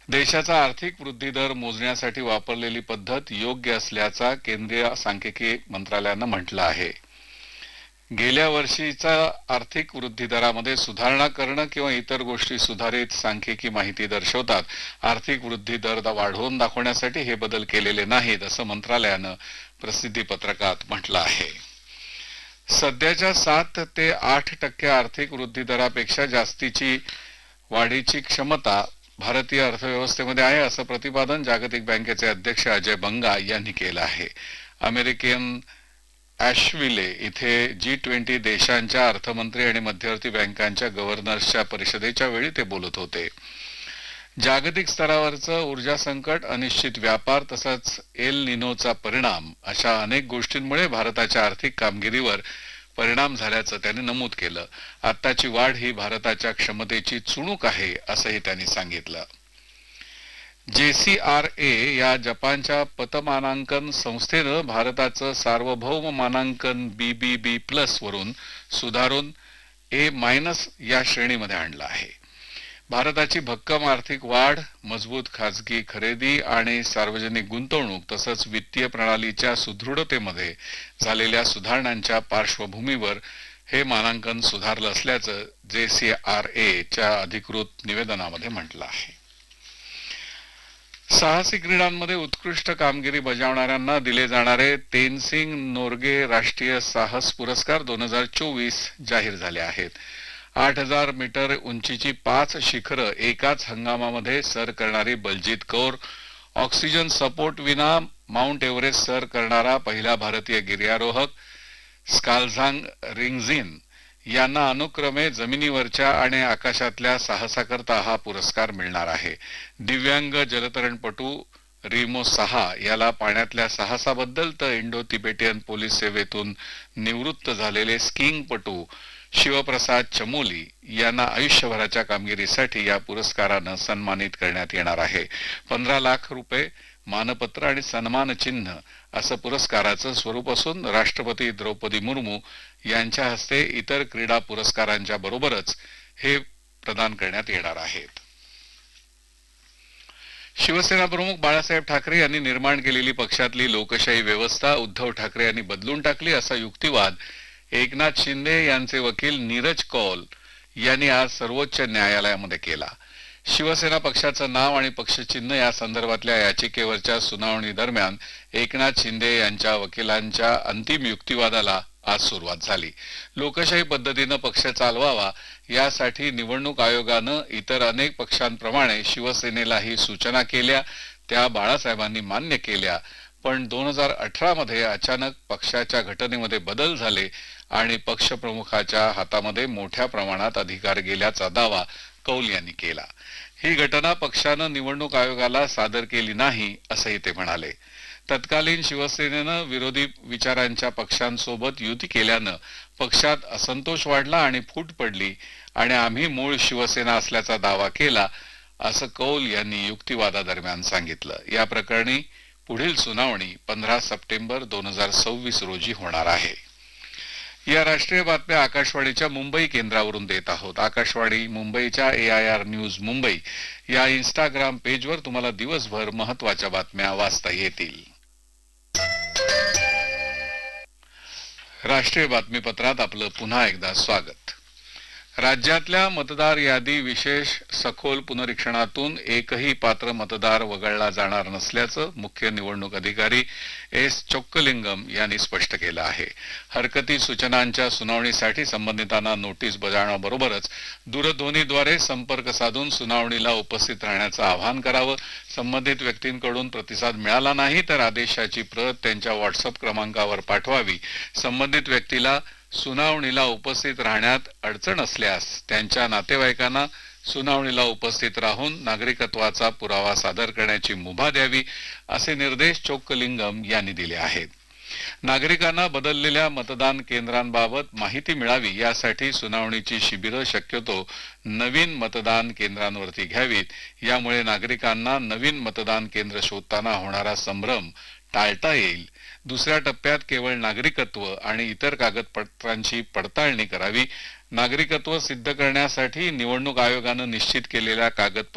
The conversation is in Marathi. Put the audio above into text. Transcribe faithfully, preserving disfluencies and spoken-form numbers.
देशाचा आर्थिक वृद्धी दर मोजण्यासाठी वापरलेली पद्धत योग्य असल्याचा केंद्रीय सांख्यिकी मंत्रालयानं म्हटलं आहे. गेल्या वर्षीचा आर्थिक वृद्धी दरामध्ये सुधारणा करणं किंवा इतर गोष्टी सुधारित सांख्यिकी माहिती दर्शवतात. आर्थिक वृद्धी दर वाढवून दाखवण्यासाठी हे बदल केलेले नाहीत असं मंत्रालयानं प्रसिद्धी पत्रकात म्हटलं आहे. सध्याच्या सात ते आठ टक्के आर्थिक वृद्धी दरापेक्षा जास्तीची वाढीची क्षमता भारतीय अर्थव्यवस्थेमध्ये आहे असं प्रतिपादन जागतिक बँकेचे अध्यक्ष अजय बंगा यांनी केलं आहे. अमेरिकन ॲशविले इथे जी ट्वेंटी देशांच्या अर्थमंत्री आणि मध्यवर्ती बँकांच्या गव्हर्नर्सच्या परिषदेच्या वेळी ते बोलत होते. जागतिक स्तरावरचं ऊर्जा संकट, अनिश्चित व्यापार तसंच एल निनोचा परिणाम अशा अनेक गोष्टींमुळे भारताच्या आर्थिक कामगिरीवर परिणाम झाल्याचं त्यांनी नमूद केलं. आत्ताची वाढ ही भारताच्या क्षमतेची चुणूक आहे असंही त्यांनी सांगितलं. जे सी आर ए या जपानच्या पतमानांकन संस्थेनं भारताचं सार्वभौम मानांकन बी बी बी प्लस वरून सुधारून ए मायनस या श्रेणीमध्ये आणलं आहे. भारताची भक्कम आर्थिक वाढ, मजबूत खासगी खरेदी आणि सार्वजनिक गुंतवणूक तसंच वित्तीय प्रणालीच्या सुदृढतेमध्ये झालेल्या सुधारणांच्या पार्श्वभूमीवर हे मानांकन सुधारलं असल्याचं जे सी आर ए च्या अधिकृत निवेदनामध्ये म्हटलं आहे. साहसी क्रीडांमध्ये उत्कृष्ट कामगिरी बजावणाऱ्यांना दिले जाणारे तेनसिंग नोर्गे राष्ट्रीय साहस पुरस्कार दोन हजार चोवीस जाहीर झाले आहेत. आठ हजार मीटर उंचीची पाच शिखरं एकाच हंगामामध्ये सर करणारी बलजीत कौर, ऑक्सिजन सपोर्ट विना माउंट एव्हरेस्ट सर करणारा पहिला भारतीय गिर्यारोहक स्कालझांग रिंगझिन यांना अनुक्रमे जमिनीवरच्या आणि आकाशातल्या साहसाकरता हा पुरस्कार मिळणार आहे. दिव्यांग जलतरणपटू रिमो सहा याला पाण्यातल्या साहसाबद्दल तर इंडो तिबेटियन पोलीस सेवेतून निवृत्त झालेले स्कीइंगपटू शिवप्रसाद चमोली यांना आयुष्यभराच्या कामगिरीसाठी या पुरस्कारानं सन्मानित करण्यात येणार आहे. पंधरा लाख रुपये, मानपत्र आणि सन्मान चिन्ह असं पुरस्काराचं स्वरूप असून राष्ट्रपती द्रौपदी मुर्मू यांच्या हस्ते इतर क्रीडा पुरस्कारांच्या बरोबरच हे प्रदान करण्यात येणार आहेत. शिवसेना प्रमुख बाळासाहेब ठाकरे यांनी निर्माण केलेली पक्षातली लोकशाही व्यवस्था उद्धव ठाकरे यांनी बदलून टाकली असा युक्तिवाद एकनाथ शिंदे यांचे वकील नीरज कौल यांनी आज सर्वोच्च न्यायालयामध्ये केला. शिवसेना पक्षाचं नाव आणि पक्षचिन्ह या संदर्भातल्या याचिकेवरच्या सुनावणी दरम्यान एकनाथ शिंदे यांच्या वकिलांच्या अंतिम युक्तिवादाला आज सुरुवात झाली. लोकशाही पद्धतीनं पक्ष चालवावा यासाठी निवडणूक आयोगानं इतर अनेक पक्षांप्रमाणे शिवसेनेलाही सूचना केल्या, त्या बाळासाहेबांनी मान्य केल्या. पण दोन हजार अठरा मध्ये अचानक पक्षाच्या घटनेमध्ये बदल झाले आणि पक्षप्रमुखाच्या हातामध्ये मोठ्या प्रमाणात अधिकार गेल्याचा दावा कौल यांनी केला. ही घटना पक्षानं निवडणूक आयोगाला सादर केली नाही असंही ते म्हणाले. तत्कालीन शिवसेनेनं विरोधी विचारांच्या पक्षांसोबत युती केल्यानं पक्षात असंतोष वाढला आणि फूट पडली आणि आम्ही मूळ शिवसेना असल्याचा दावा केला असं कौल यांनी युक्तिवादादरम्यान सांगितलं. या प्रकरणी पुढील सुनावणी पंधरा सप्टेंबर दोन हजार सव्वीस रोजी होणार आहे. या राष्ट्रीय बातम्या आकाशवाणीच्या मुंबई केंद्रावरून देत आहोत. आकाशवाणी मुंबईच्या ए आय आर न्यूज मुंबई या इंस्टाग्राम पेजवर तुम्हाला दिवसभर महत्वाच्या बातम्या वाचता येतील. राष्ट्रीय बातमीपत्रात आपलं पुन्हा एकदा स्वागत. राज्यातल्या मतदार यादी विशेष सखोल पुनरीक्षणातून एकही पात्र मतदार वगळला जाणार नसल्याचं मुख्य निवडणूक अधिकारी एस चोक्कलिंगम यांनी स्पष्ट केलं आहे. हरकती सूचनांच्या सुनावणीसाठी संबंधितांना नोटीस बजावण्याबरोबरच दूरध्वनीद्वारे संपर्क साधून सुनावणीला उपस्थित राहण्याचं आवाहन करावं. संबंधित व्यक्तींकडून प्रतिसाद मिळाला नाही तर आदेशाची प्रत त्यांच्या व्हॉट्सअप क्रमांकावर पाठवावी. संबंधित व्यक्तीला सुनावणीला उपस्थित राहण्यात अडचण असल्यास त्यांच्या नातेवाईकांना सुनावणीला उपस्थित राहून नागरिकत्वाचा पुरावा सादर करण्याची मुभा द्यावी असे निर्देश चोक्कलिंगम यांनी दिले आहेत. नागरिकांना बदललेल्या मतदान केंद्रांबाबत माहिती मिळावी यासाठी सुनावणीची शिबिरं शक्यतो नवीन मतदान केंद्रांवरती घ्यावीत. यामुळे नागरिकांना नवीन मतदान केंद्र शोधताना होणारा संभ्रम टाळता येईल. दुसऱ्या टप्प्यात केवळ नागरिकत्व आणि इतर कागदपत्रांची पडताळणी करावी. नागरिकत्व सिद्ध करण्यासाठी निवडणूक आयोगानं निश्चित केलेल्या कागदपत्रांची